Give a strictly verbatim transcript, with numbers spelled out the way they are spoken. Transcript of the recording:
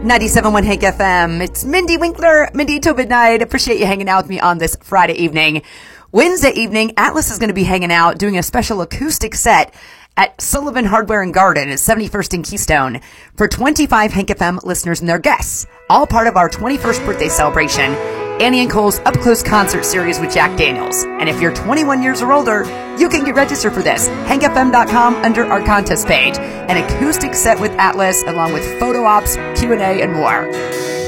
ninety-seven point one Hank F M. It's Mindy Winkler, Mindy till midnight. Appreciate you hanging out with me on this Friday evening. Wednesday evening, Atlas is going to be hanging out doing a special acoustic set at Sullivan Hardware and Garden at seventy-first and Keystone for twenty-five Hank F M listeners and their guests, all part of our twenty-first birthday celebration, Annie and Cole's Up Close concert series with Jack Daniels. And if you're twenty-one years or older, you can get registered for this. hank f m dot com under our contest page. An acoustic set with Atlas along with photo ops, Q and A, and more.